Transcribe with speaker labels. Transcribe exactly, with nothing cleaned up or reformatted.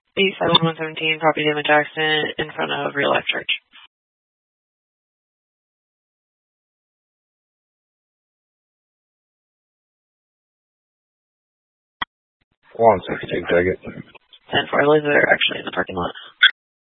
Speaker 1: eighty-seven one seventeen, property damage accident in front of Real Life Church.
Speaker 2: one sixteen ticket.
Speaker 1: ten four, I believe they're actually in the parking lot.